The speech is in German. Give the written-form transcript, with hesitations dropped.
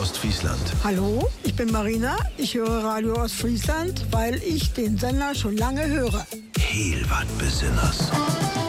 Ostfriesland. Hallo, ich bin Marina. Ich höre Radio Ostfriesland, weil ich den Sender schon lange höre. Heel wat Besonders.